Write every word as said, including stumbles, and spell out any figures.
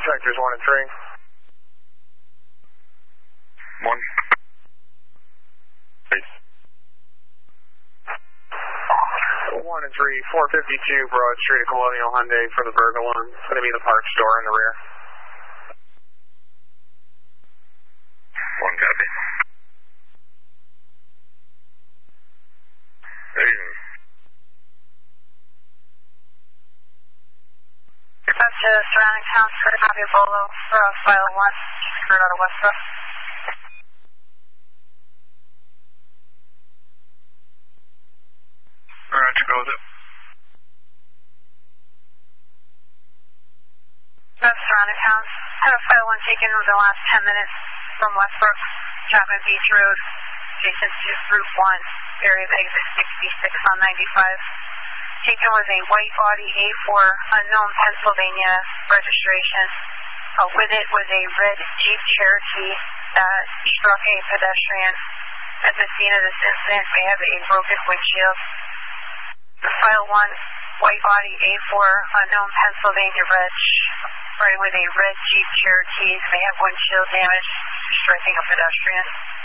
sectors one and three. One. Peace. One and three, four fifty-two Broad Street at Colonial Hyundai for the burglar alarm. It's going to be the park store in the rear. One copy. Hey. That's to surrounding town, Square copy of Bolo, uh, file one, screwed out of Westbrook. Alright, you go with it. That's surrounding town. Have a file one taken in the last ten minutes from Westbrook, Chapman Beach Road, adjacent to Route one, area of exit sixty-six on ninety-five. Taken was a white Audi A four, unknown Pennsylvania registration. Uh, with it was a red Jeep Cherokee that struck a pedestrian. At the scene of this incident, they have a broken windshield. The file one, white Audi A four, unknown Pennsylvania reg, riding with a red Jeep Cherokee. They have windshield damage, striking a pedestrian.